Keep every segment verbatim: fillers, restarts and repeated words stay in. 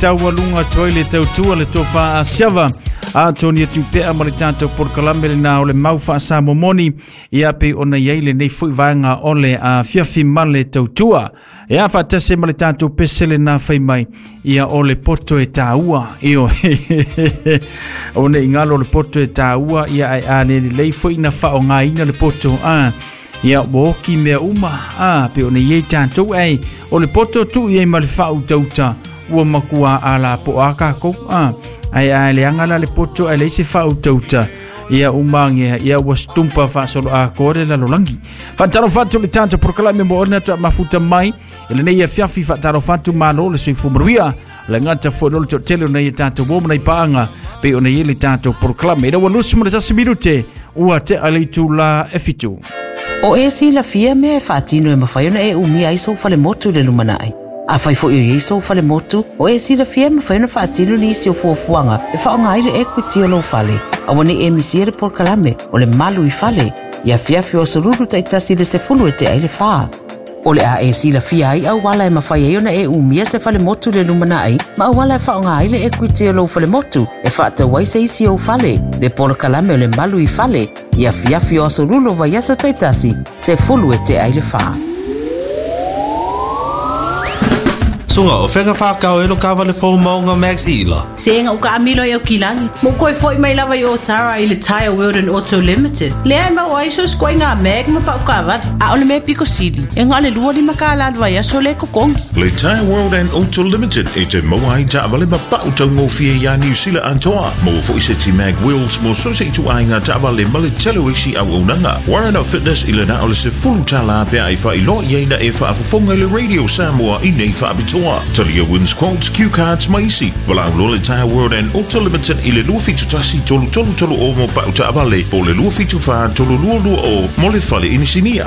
taualunga toile tautua le tofa asiava a Tony Tupea Maritato por Kalambele na ole maufa sa momoni ia pe ona yeile nei fui vanga ole a fiafi male tautua ia fatase Maritato pesele na fai mai ia ole poto e taua io one ingalo le poto e taua ia ai ane le fui na fa onga ina le poto a ia woki mea uma a pe ona ye tanto ai ole poto tu ia mal fa utauta ua makua ala po aka ko a ai ai le angala le poto ai le se fa utauta ia umange ia wastumpa fa solo a kore la lolangi fantaro fatu le tanto por kala me mo to mafuta mai ele nei fiafi fataro fatu malo le sui fumruia le ngata fo no to tele nei tanto bo nei paanga pe ona ile tanto por kala me no lusmo le sa minute ua te ali tu la efitu o e si la fia me fatino e mafaiona e umi ai so fale motu le lumanai a fai fo e so fale motu o e si la fia mafaiona fatino ni si o fuafuanga e fa nga ile equity o lo fale a woni e misiere por kalame o le malu i fale ia fia fio soruru ta itasi le se fulu e te aile fa o le a e si la fia ai au wala e mafaiona e umi se fale motu le lumanai ma wala e fa nga ile equity o lo fale motu e fa ta wai se isi o fale le por kalame o le malu i fale ia fia fio soruru va yaso ta itasi se fulu e te aile fa Sunga o whenga whakao e no kawa le fōu maunga Max Ila. Senga o ka amilo e o kilangi. Mo koe fōi mai lawa i o tara i le Tire World and Auto Limited. Lea ma o aiso skoi ngā meg ma pa o kawa. A ole me piko sidi. E ngā le lua li maka aladwa i aso le kokongi. Le Tire World and Auto Limited e te maua i ta awale ma pa o tau ngō fia ia New Zealand antoa. Mo fōi se ti mag wheels mo so se tu ai ngā ta awale ma le telo isi au unanga. Warren Fitness i le na ole se fulu tala pia i wha i lo i eina e wha afafonga le Radio Samoa i nei wha abitua. Talia wins quotes, cue cards, maisi. Wala le Tire World and Auto Limited i le lua fitu tasi tolu tolu tolu o mo pa uta avale. Po le lua fitu wha tolu lua lua o mo le fale inisinia.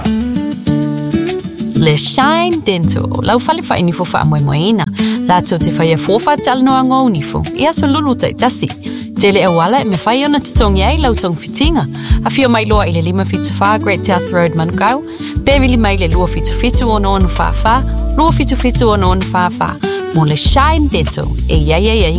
Le Shine Dental. Lau fale wha inifo wha moe moeina. La tau te whaia fōwha te alanoa ngō unifo. Ia so lulu tai tasi. Tele e wala e me whai ona tutongi ai lau tong fitinga. A fio mai loa i le lima fitu wha Great South Road Manukau. Bevili mai le lua fitu fitu o noonu wha wha. Lua fitu fitu o noonu wha wha. Mo le Shine Dental. E ia ia ia